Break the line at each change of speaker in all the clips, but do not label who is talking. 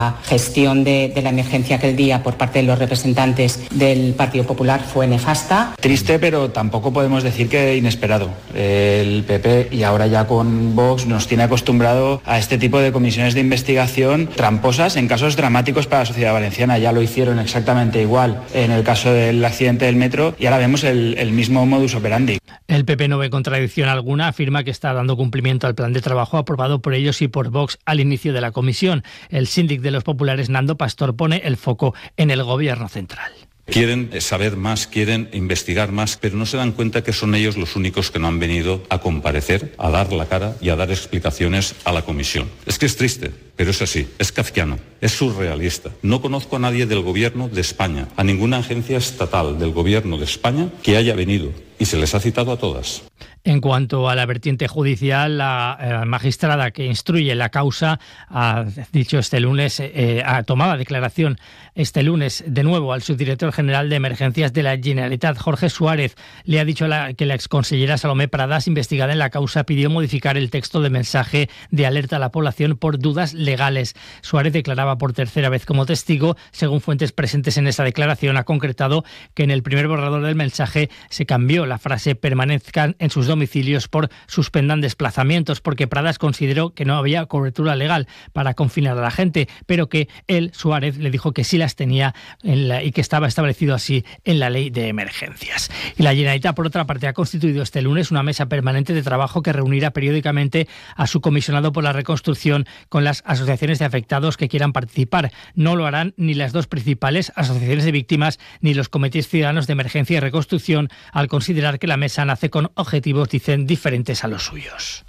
La gestión de la emergencia aquel día por parte de los representantes del Partido Popular fue nefasta.
Triste, pero tampoco podemos decir que inesperado. El PP, y ahora ya con Vox, nos tiene acostumbrado a este tipo de comisiones de investigación tramposas en casos dramáticos para la sociedad valenciana. Ya lo hicieron exactamente igual en el caso del accidente del metro y ahora vemos el mismo modus operandi.
El PP no ve contradicción alguna, afirma que está dando cumplimiento al plan de trabajo aprobado por ellos y por Vox al inicio de la comisión. El síndic de los populares, Nando Pastor, pone el foco en el gobierno central.
Quieren saber más, quieren investigar más, pero no se dan cuenta que son ellos los únicos que no han venido a comparecer, a dar la cara y a dar explicaciones a la comisión. Es que es triste, pero es así, es kafkiano, es surrealista. No conozco a nadie del gobierno de España, a ninguna agencia estatal del gobierno de España que haya venido, y se les ha citado a todas.
En cuanto a la vertiente judicial, la magistrada que instruye la causa ha dicho este lunes, ha tomado declaración este lunes de nuevo al subdirector general de Emergencias de la Generalitat, Jorge Suárez. Le ha dicho que la exconsellera Salomé Pradas, investigada en la causa, pidió modificar el texto de mensaje de alerta a la población por dudas legales. Suárez declaraba por tercera vez como testigo. Según fuentes presentes en esa declaración, ha concretado que en el primer borrador del mensaje se cambió la frase "permanezcan en sus domicilios" por "suspendan desplazamientos", porque Pradas consideró que no había cobertura legal para confinar a la gente, pero que él, Suárez, le dijo que sí las tenía y que estaba establecido así en la ley de emergencias. Y la Generalitat, por otra parte, ha constituido este lunes una mesa permanente de trabajo que reunirá periódicamente a su comisionado por la reconstrucción con las asociaciones de afectados que quieran participar. No lo harán ni las dos principales asociaciones de víctimas ni los comités ciudadanos de emergencia y reconstrucción, al considerar que la mesa nace con objetivos, dicen, diferentes a los suyos.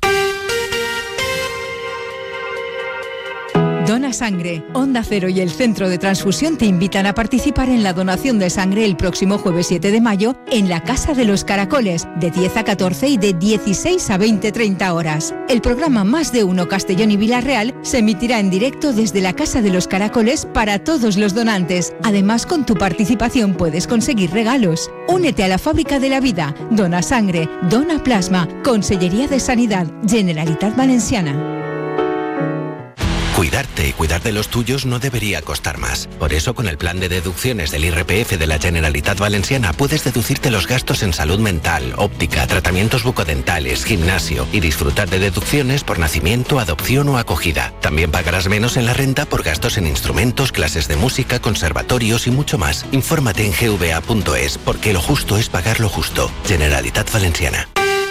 Dona Sangre, Onda Cero y el Centro de Transfusión te invitan a participar en la donación de sangre el próximo jueves 7 de mayo en la Casa de los Caracoles, de 10 a 14 y de 16 a 20-30 horas. El programa Más de Uno Castellón y Villarreal se emitirá en directo desde la Casa de los Caracoles para todos los donantes. Además, con tu participación puedes conseguir regalos. Únete a la Fábrica de la Vida. Dona Sangre, Dona Plasma, Consellería de Sanidad, Generalitat Valenciana.
Cuidarte y cuidar de los tuyos no debería costar más. Por eso, con el plan de deducciones del IRPF de la Generalitat Valenciana puedes deducirte los gastos en salud mental, óptica, tratamientos bucodentales, gimnasio y disfrutar de deducciones por nacimiento, adopción o acogida. También pagarás menos en la renta por gastos en instrumentos, clases de música, conservatorios y mucho más. Infórmate en gva.es, porque lo justo es pagar lo justo. Generalitat Valenciana.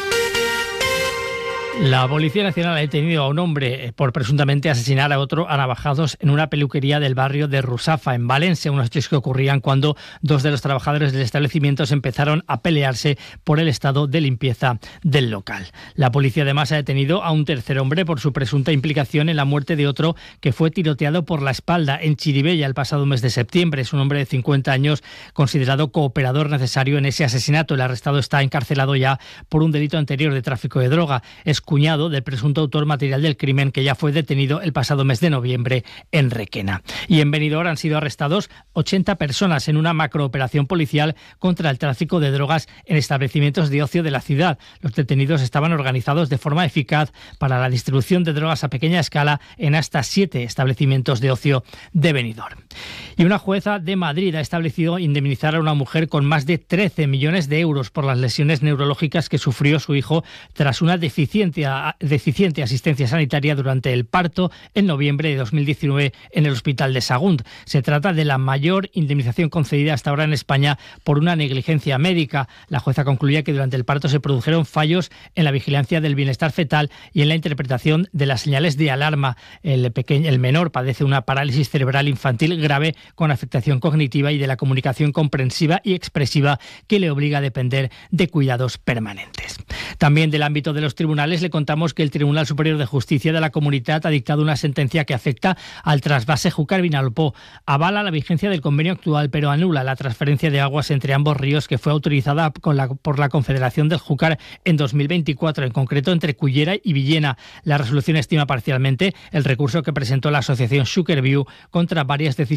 La Policía Nacional ha detenido a un hombre por presuntamente asesinar a otro a navajados en una peluquería del barrio de Rusafa, en Valencia, unos hechos que ocurrían cuando dos de los trabajadores del establecimiento empezaron a pelearse por el estado de limpieza del local. La policía además ha detenido a un tercer hombre por su presunta implicación en la muerte de otro que fue tiroteado por la espalda en Chirivella el pasado mes de septiembre. Es un hombre de 50 años considerado cooperador necesario en ese asesinato. El arrestado está encarcelado ya por un delito anterior de tráfico de droga. Es cuñado del presunto autor material del crimen, que ya fue detenido el pasado mes de noviembre en Requena. Y en Benidorm han sido arrestados 80 personas en una macrooperación policial contra el tráfico de drogas en establecimientos de ocio de la ciudad. Los detenidos estaban organizados de forma eficaz para la distribución de drogas a pequeña escala en hasta 7 establecimientos de ocio de Benidorm. Y una jueza de Madrid ha establecido indemnizar a una mujer con más de 13 millones de euros por las lesiones neurológicas que sufrió su hijo tras una deficiente asistencia sanitaria durante el parto en noviembre de 2019 en el Hospital de Sagunt. Se trata de la mayor indemnización concedida hasta ahora en España por una negligencia médica. La jueza concluía que durante el parto se produjeron fallos en la vigilancia del bienestar fetal y en la interpretación de las señales de alarma. El menor padece una parálisis cerebral infantil grave con afectación cognitiva y de la comunicación comprensiva y expresiva que le obliga a depender de cuidados permanentes. También del ámbito de los tribunales le contamos que el Tribunal Superior de Justicia de la Comunitat ha dictado una sentencia que afecta al trasvase Júcar-Vinalopó. Avala la vigencia del convenio actual, pero anula la transferencia de aguas entre ambos ríos que fue autorizada por la Confederación del Júcar en 2024, en concreto entre Cullera y Villena. La resolución estima parcialmente el recurso que presentó la asociación Xúquer Viu contra varias decisiones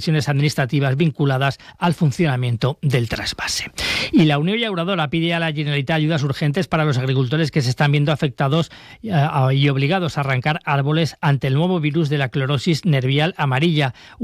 decisiones administrativas vinculadas al funcionamiento del trasvase. Y la Unió Llauradora pide a la Generalitat ayudas urgentes para los agricultores que se están viendo afectados y obligados a arrancar árboles ante el nuevo virus de la clorosis nervial amarilla.